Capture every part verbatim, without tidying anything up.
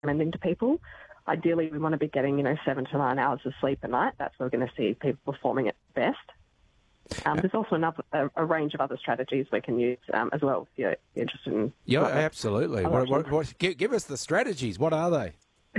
recommending to people. Ideally, we want to be getting, you know, seven to nine hours of sleep a night. That's where we're going to see people performing at best. Um, there's also another, a, a range of other strategies we can use um, as well if you're interested in. Yeah, absolutely. What, what, what, give, give us the strategies. What are they?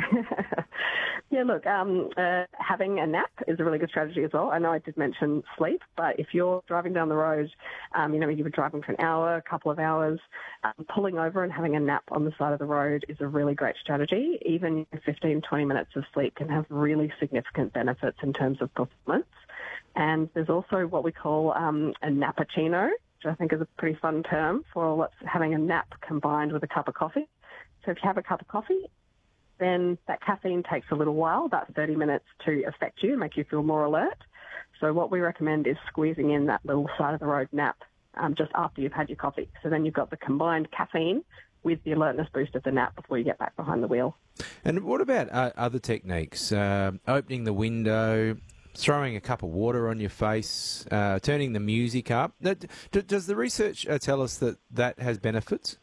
Yeah, look, um, uh, having a nap is a really good strategy as well. I know I did mention sleep, but if you're driving down the road, um, you know, you were driving for an hour, a couple of hours, um, pulling over and having a nap on the side of the road is a really great strategy. Even fifteen, twenty minutes of sleep can have really significant benefits in terms of performance. And there's also what we call um, a nappuccino, which I think is a pretty fun term for what's having a nap combined with a cup of coffee. So if you have a cup of coffee, then that caffeine takes a little while, about thirty minutes, to affect you, make you feel more alert. So what we recommend is squeezing in that little side-of-the-road nap um, just after you've had your coffee. So then you've got the combined caffeine with the alertness boost of the nap before you get back behind the wheel. And what about uh, other techniques? Uh, opening the window, throwing a cup of water on your face, uh, turning the music up. Does the research uh, tell us that that has benefits?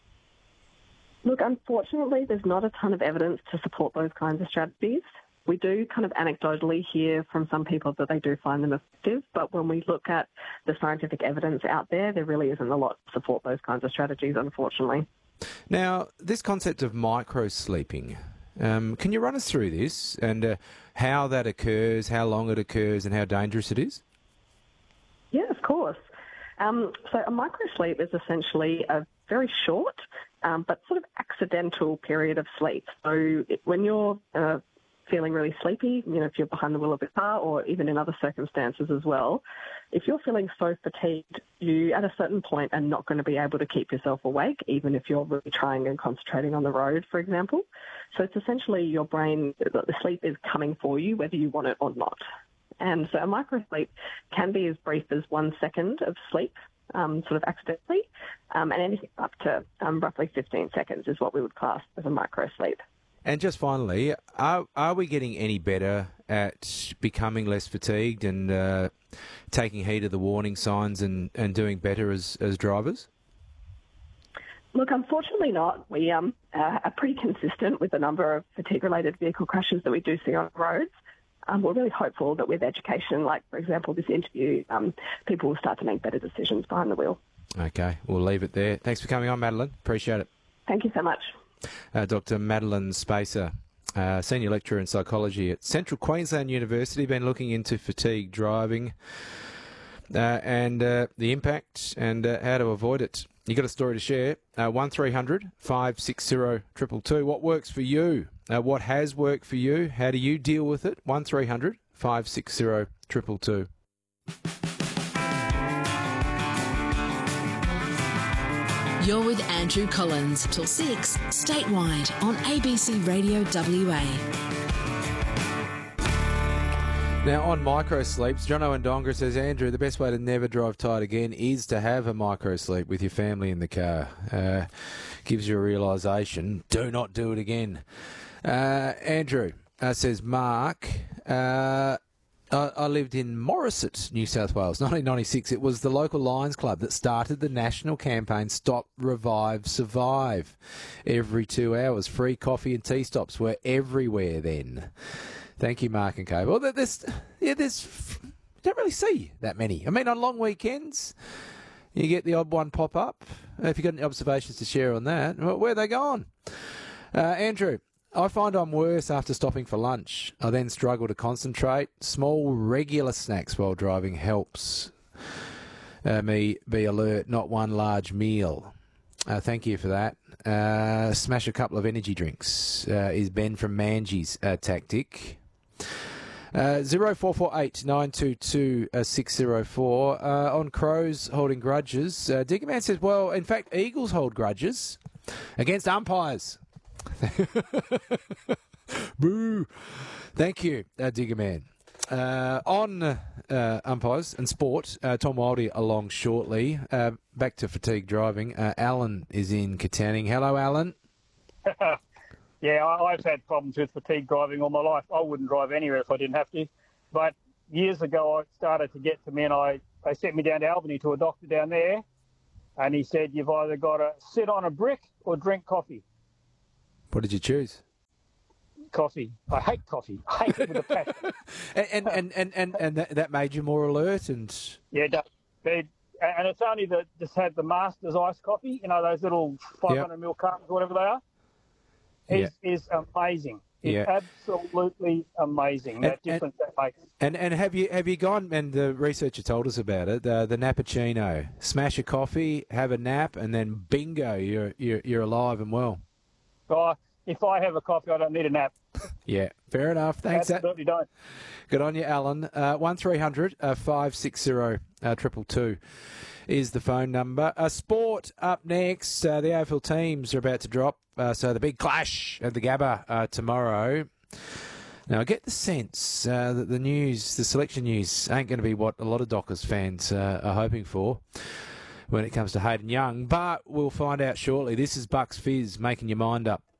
Look, unfortunately, there's not a ton of evidence to support those kinds of strategies. We do kind of anecdotally hear from some people that they do find them effective, but when we look at the scientific evidence out there, there really isn't a lot to support those kinds of strategies, unfortunately. Now, this concept of micro-sleeping, um, can you run us through this and uh, how that occurs, how long it occurs, and how dangerous it is? Yeah, of course. Um, so a micro-sleep is essentially a very short um, but sort of accidental period of sleep. So it, when you're uh, feeling really sleepy, you know, if you're behind the wheel of a car or even in other circumstances as well, if you're feeling so fatigued, you at a certain point are not going to be able to keep yourself awake, even if you're really trying and concentrating on the road, for example. So it's essentially your brain, the sleep is coming for you, whether you want it or not. And so a micro-sleep can be as brief as one second of sleep, um, sort of accidentally, um, and anything up to um, roughly fifteen seconds is what we would class as a micro-sleep. And just finally, are are we getting any better at becoming less fatigued and uh, taking heed of the warning signs and, and doing better as, as drivers? Look, unfortunately not. We um, uh, are pretty consistent with the number of fatigue-related vehicle crashes that we do see on roads. Um, we're really hopeful that with education, like, for example, this interview, um, people will start to make better decisions behind the wheel. Okay, we'll leave it there. Thanks for coming on, Madeline. Appreciate it. Thank you so much. Uh, Doctor Madeline Spacer, uh, Senior Lecturer in Psychology at Central Queensland University, been looking into fatigue driving uh, and uh, the impact and uh, how to avoid it. You got a story to share? Uh, one three hundred five six zero two two two. What works for you? Uh, what has worked for you? How do you deal with it? one three hundred five six zero two two two. You're with Andrew Collins till six, statewide on A B C Radio W A. Now, on micro-sleeps, Jono and Donga says, Andrew, the best way to never drive tight again is to have a micro-sleep with your family in the car. Uh, gives you a realisation. Do not do it again. Uh, Andrew uh, says, Mark, uh, I, I lived in Morisset, New South Wales, nineteen ninety-six. It was the local Lions Club that started the national campaign Stop, Revive, Survive. Every two hours, free coffee and tea stops were everywhere then. Thank you, Mark and Co. Well, there's, yeah, there's, you don't really see that many. I mean, on long weekends, you get the odd one pop up. If you've got any observations to share on that, well, where are they gone? Uh, Andrew, I find I'm worse after stopping for lunch. I then struggle to concentrate. Small, regular snacks while driving helps uh, me be alert, not one large meal. Uh, thank you for that. Uh, smash a couple of energy drinks uh, is Ben from Mangie's uh, tactic. Uh, zero four four eight nine two two six zero four. Uh, on Crows holding grudges, uh, Diggerman says, well, in fact, Eagles hold grudges against umpires. Boo. Thank you, uh, Diggerman. Uh, on uh, umpires and sport, uh, Tom Wildey along shortly. Uh, back to fatigue driving. Uh, Alan is in Katanning. Hello, Alan. Yeah, I- I've had problems with fatigue driving all my life. I wouldn't drive anywhere if I didn't have to. But years ago, I started to get to me, and I they sent me down to Albany to a doctor down there, and he said, you've either got to sit on a brick or drink coffee. What did you choose? coffee. I hate coffee. I hate it with a passion. and and and and, and that, that made you more alert and yeah, they, and it's only that just had the Masters iced coffee. You know those little five hundred mil cartons, whatever they are. Is Yeah. is amazing. It's Yeah. absolutely amazing. And- That difference that makes. And and have you have you gone? And the researcher told us about it. Uh, the Nappuccino. Smash a coffee, have a nap, and then bingo, you're you're you're alive and well. Oh, if I have a coffee, I don't need a nap. Yeah, fair enough. Thanks. Absolutely don't. Good on you, Alan. Uh, one three hundred five six zero triple two is the phone number. Uh, sport up next. Uh, the A F L teams are about to drop. Uh, so the big clash at the Gabba uh, tomorrow. Now, I get the sense uh, that the news, the selection news, ain't going to be what a lot of Dockers fans uh, are hoping for when it comes to Hayden Young. But we'll find out shortly. This is Bucks Fizz making your mind up.